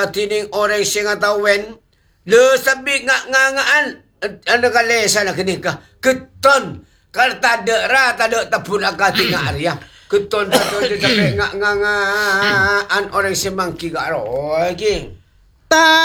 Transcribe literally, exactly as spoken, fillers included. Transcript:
tining orang sing atawen le sabi ngak ngangaan anda kale sana kini ka keton kal tada ra tada tapun akati ngak arya keton tada sampai ngak ngangaan orang semangki gak ro lagi